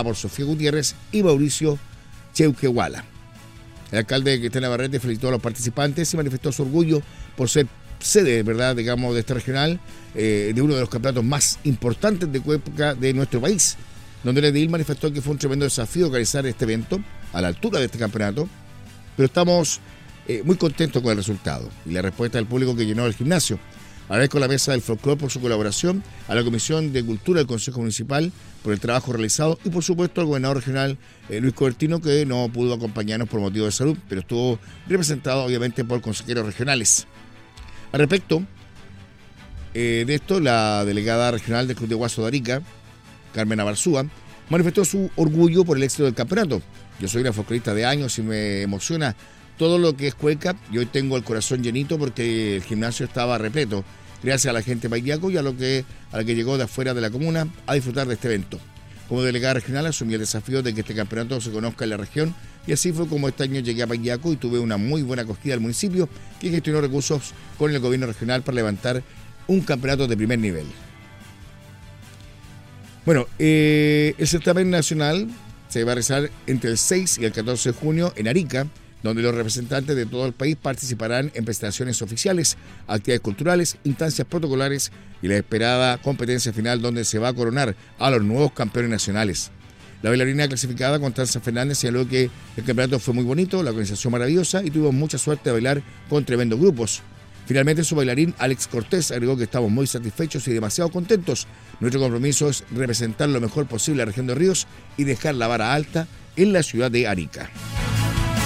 por Sofía Gutiérrez y Mauricio Cheuquehuala. El alcalde Cristian Navarrete felicitó a los participantes y manifestó su orgullo por ser sede, ¿verdad?, digamos, de este regional, de uno de los campeonatos más importantes de cueca de nuestro país, donde el edil manifestó que fue un tremendo desafío organizar este evento a la altura de este campeonato, pero estamos muy contentos con el resultado y la respuesta del público que llenó el gimnasio. Agradezco a la Mesa del Folclor por su colaboración, a la Comisión de Cultura del Consejo Municipal por el trabajo realizado y por supuesto al gobernador regional Luis Cobertino, que no pudo acompañarnos por motivo de salud, pero estuvo representado obviamente por consejeros regionales. Al respecto de esto, la delegada regional del Club de Guaso de Arica, Carmen Abarzúa, manifestó su orgullo por el éxito del campeonato. Yo soy una folclorista de años y me emociona todo lo que es cueca, y hoy tengo el corazón llenito porque el gimnasio estaba repleto, gracias a la gente de Paillaco y a la que llegó de afuera de la comuna a disfrutar de este evento. Como delegada regional asumí el desafío de que este campeonato se conozca en la región y así fue como este año llegué a Paillaco y tuve una muy buena acogida al municipio, que gestionó recursos con el gobierno regional para levantar un campeonato de primer nivel. Bueno, el certamen nacional se va a realizar entre el 6 y el 14 de junio en Arica, donde los representantes de todo el país participarán en presentaciones oficiales, actividades culturales, instancias protocolares y la esperada competencia final donde se va a coronar a los nuevos campeones nacionales. La bailarina clasificada, Constanza Fernández, señaló que el campeonato fue muy bonito, la organización maravillosa y tuvimos mucha suerte de bailar con tremendos grupos. Finalmente, su bailarín Alex Cortés agregó que estamos muy satisfechos y demasiado contentos. Nuestro compromiso es representar lo mejor posible a la región de Ríos y dejar la vara alta en la ciudad de Arica.